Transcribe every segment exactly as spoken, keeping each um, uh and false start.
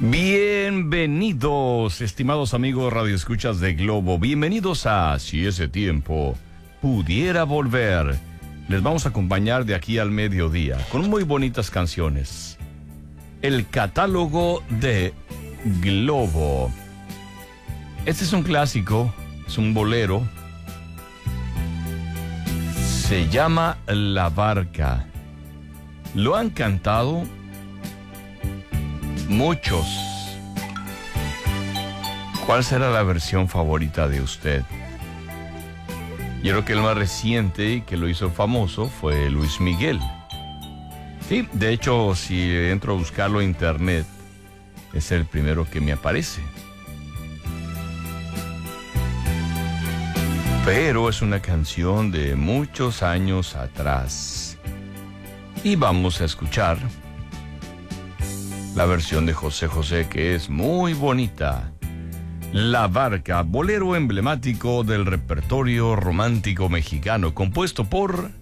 Bienvenidos, estimados amigos radioescuchas de Globo. Bienvenidos a Si ese tiempo pudiera volver. Les vamos a acompañar de aquí al mediodía con muy bonitas canciones. El catálogo de Globo. Este es un clásico, es un bolero. Se llama La Barca. Lo han cantado muchos. ¿Cuál será la versión favorita de usted? Yo creo que el más reciente y que lo hizo famoso fue Luis Miguel. Sí, de hecho, si entro a buscarlo en internet, es el primero que me aparece. Pero es una canción de muchos años atrás. Y vamos a escuchar la versión de José José, que es muy bonita. La Barca, bolero emblemático del repertorio romántico mexicano, compuesto por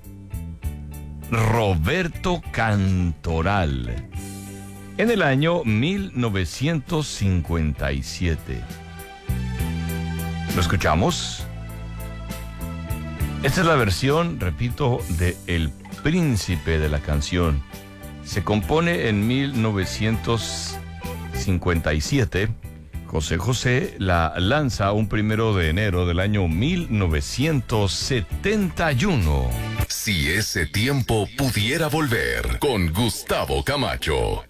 Roberto Cantoral, en el año mil novecientos cincuenta y siete. ¿Lo escuchamos? Esta es la versión, repito, de El Príncipe de la canción. Se compone en mil novecientos cincuenta y siete. José José la lanza un primero de enero del año mil novecientos setenta y uno. Si ese tiempo pudiera volver, con Gustavo Camacho.